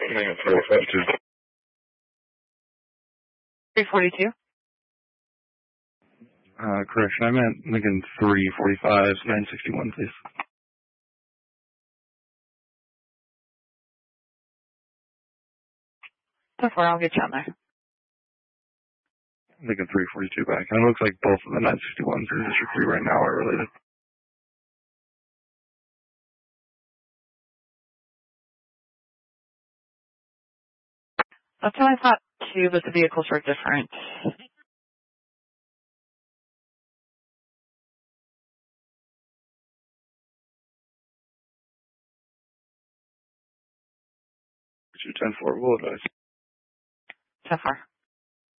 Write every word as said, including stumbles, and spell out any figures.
Lincoln three forty-two. three forty-two? Uh, correction, I meant Lincoln three forty-five, nine sixty-one, please. ten four, I'll get you on there. Lincoln three forty-two back. And it looks like both of the nine sixty-ones in District three right now are related. That's what I thought too, but the vehicles were different. ten four, will advise. ten four.